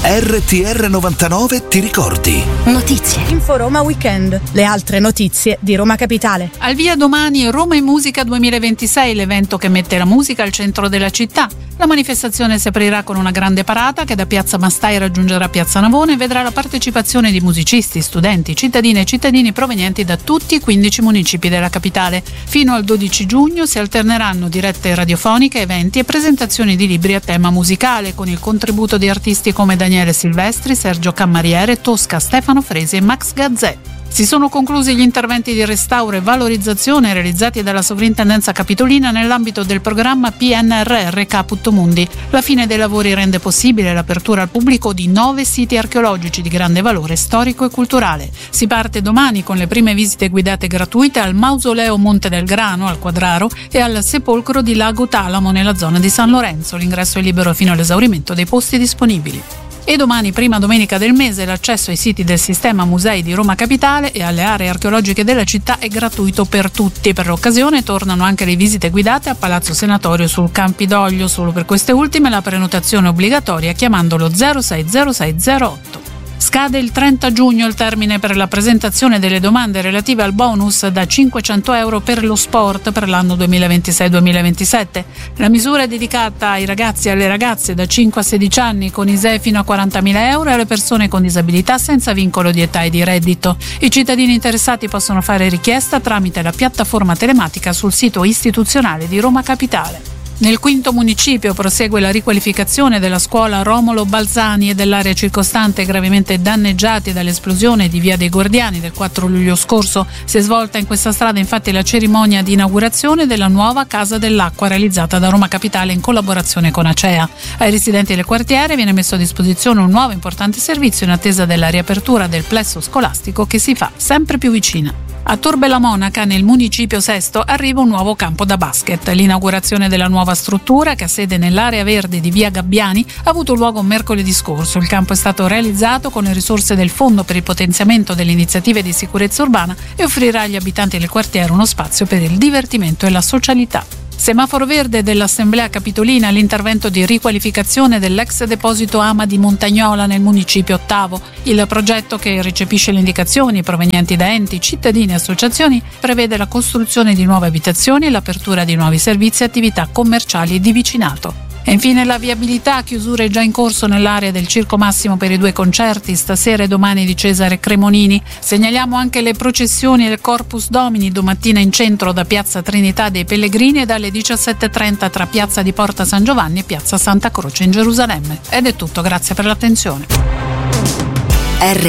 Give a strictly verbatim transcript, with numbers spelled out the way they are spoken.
R T R novantanove ti ricordi. Notizie. Info Roma Weekend. Le altre notizie di Roma Capitale. Al via domani Roma in Musica duemilaventisei, l'evento che mette la musica al centro della città. La manifestazione si aprirà con una grande parata che da Piazza Mastai raggiungerà Piazza Navona e vedrà la partecipazione di musicisti, studenti, cittadine e cittadini provenienti da tutti i quindici municipi della capitale. Fino al dodici giugno si alterneranno dirette radiofoniche, eventi e presentazioni di libri a tema musicale con il contributo di artisti come Daniele Silvestri, Sergio Cammariere, Tosca, Stefano Fresi e Max Gazzè. Si sono conclusi gli interventi di restauro e valorizzazione realizzati dalla Sovrintendenza Capitolina nell'ambito del programma P N R R Caput Mundi. La fine dei lavori rende possibile l'apertura al pubblico di nove siti archeologici di grande valore storico e culturale. Si parte domani con le prime visite guidate gratuite al Mausoleo Monte del Grano al Quadraro e al sepolcro di Lago Talamo nella zona di San Lorenzo. L'ingresso è libero fino all'esaurimento dei posti disponibili. E domani, prima domenica del mese, l'accesso ai siti del sistema musei di Roma Capitale e alle aree archeologiche della città è gratuito per tutti. Per l'occasione tornano anche le visite guidate a Palazzo Senatorio sul Campidoglio. Solo per queste ultime la prenotazione è obbligatoria chiamandolo zero sei zero sei zero otto. Scade il trenta giugno il termine per la presentazione delle domande relative al bonus da cinquecento euro per lo sport per l'anno duemilaventisei duemilaventisette. La misura è dedicata ai ragazzi e alle ragazze da cinque a sedici anni con I S E E fino a quarantamila euro e alle persone con disabilità senza vincolo di età e di reddito. I cittadini interessati possono fare richiesta tramite la piattaforma telematica sul sito istituzionale di Roma Capitale. Nel quinto municipio prosegue la riqualificazione della scuola Romolo Balzani e dell'area circostante gravemente danneggiati dall'esplosione di Via dei Guardiani del quattro luglio scorso. Si è svolta in questa strada infatti la cerimonia di inaugurazione della nuova Casa dell'Acqua realizzata da Roma Capitale in collaborazione con Acea. Ai residenti del quartiere viene messo a disposizione un nuovo importante servizio in attesa della riapertura del plesso scolastico che si fa sempre più vicina. A Tor Bella Monaca, nel municipio Sesto, arriva un nuovo campo da basket. L'inaugurazione della nuova struttura, che ha sede nell'area verde di Via Gabbiani, ha avuto luogo mercoledì scorso. Il campo è stato realizzato con le risorse del Fondo per il potenziamento delle iniziative di sicurezza urbana e offrirà agli abitanti del quartiere uno spazio per il divertimento e la socialità. Semaforo verde dell'Assemblea Capitolina all'intervento di riqualificazione dell'ex deposito Ama di Montagnola nel municipio ottavo. Il progetto, che recepisce le indicazioni provenienti da enti, cittadini e associazioni, prevede la costruzione di nuove abitazioni e l'apertura di nuovi servizi e attività commerciali e di vicinato. E infine la viabilità, chiusure già in corso nell'area del Circo Massimo per i due concerti, stasera e domani di Cesare Cremonini. Segnaliamo anche le processioni del Corpus Domini domattina in centro da Piazza Trinità dei Pellegrini e dalle diciassette e trenta tra Piazza di Porta San Giovanni e Piazza Santa Croce in Gerusalemme. Ed è tutto, grazie per l'attenzione. R